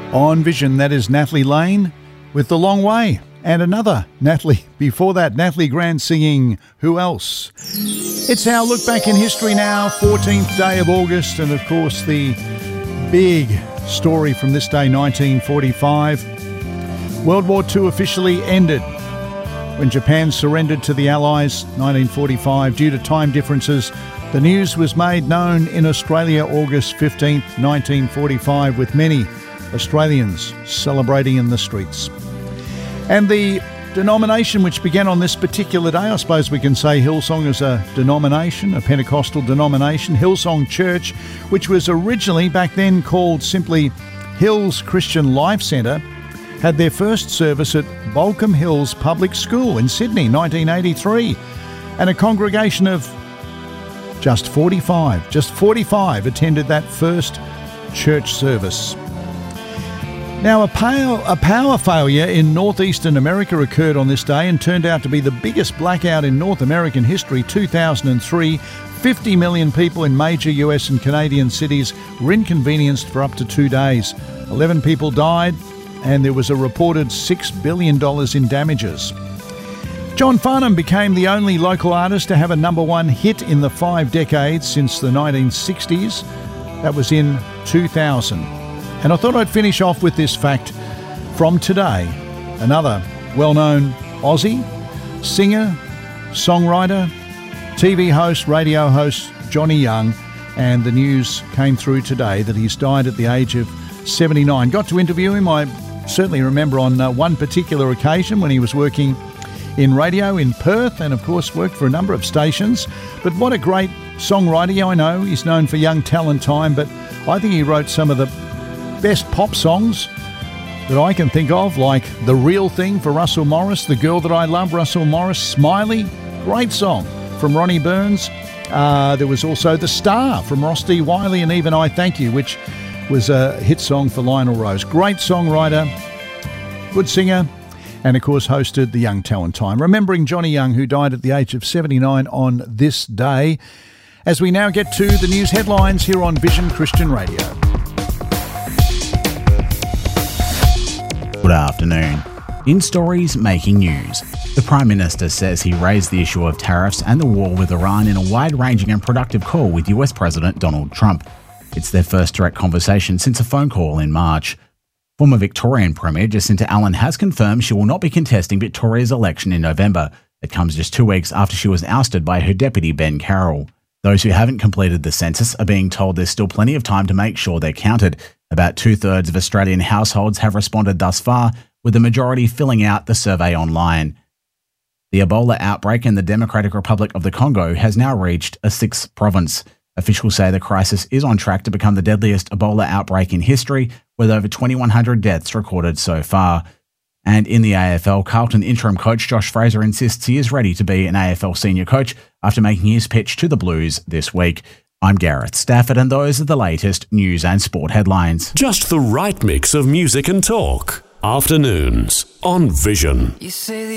On Vision, that is Natalie Lane with The Long Way. And another Natalie, before that, Natalie Grant singing Who Else? It's our look back in history now, 14th day of August, and of course the big story from this day, 1945. World War II officially ended when Japan surrendered to the Allies, 1945. Due to time differences, the news was made known in Australia August 15th, 1945, with many Australians celebrating in the streets. And the denomination which began on this particular day, I suppose we can say Hillsong is a denomination, a Pentecostal denomination, Hillsong Church, which was originally back then called simply Hills Christian Life Centre, had their first service at Baulkham Hills Public School in Sydney, 1983, and a congregation of just 45 attended that first church service. Now, a power failure in northeastern America occurred on this day and turned out to be the biggest blackout in North American history. 2003, 50 million people in major US and Canadian cities were inconvenienced for up to 2 days. 11 people died, and there was a reported $6 billion in damages. John Farnham became the only local artist to have a #1 hit in the 5 decades since the 1960s. That was in 2000. And I thought I'd finish off with this fact from today. Another well-known Aussie singer, songwriter, TV host, radio host, Johnny Young, and the news came through today that he's died at the age of 79. Got to interview him, I certainly remember, on one particular occasion when he was working in radio in Perth, and of course worked for a number of stations. But what a great songwriter. I know he's known for Young Talent Time, but I think he wrote some of the best pop songs that I can think of, like The Real Thing for Russell Morris, The Girl That I Love, Russell Morris, Smiley, great song from Ronnie Burns. There was also The Star from Ross D. Wiley, and even I Thank You, which was a hit song for Lionel Rose. Great songwriter, good singer, and of course hosted the Young Talent Time. Remembering Johnny Young, who died at the age of 79 on this day, as we now get to the news headlines here on Vision Christian Radio. Good afternoon. In stories making news, the Prime Minister says he raised the issue of tariffs and the war with Iran in a wide-ranging and productive call with US President Donald Trump. It's their first direct conversation since a phone call in March. Former Victorian Premier Jacinta Allen has confirmed she will not be contesting Victoria's election in November. It comes just 2 weeks after she was ousted by her deputy Ben Carroll. Those who haven't completed the census are being told there's still plenty of time to make sure they're counted. About 2/3 of Australian households have responded thus far, with the majority filling out the survey online. The Ebola outbreak in the Democratic Republic of the Congo has now reached a 6th province. Officials say the crisis is on track to become the deadliest Ebola outbreak in history, with over 2,100 deaths recorded so far. And in the AFL, Carlton interim coach Josh Fraser insists he is ready to be an AFL senior coach after making his pitch to the Blues this week. I'm Gareth Stafford, and those are the latest news and sport headlines. Just the right mix of music and talk. Afternoons on Vision. You say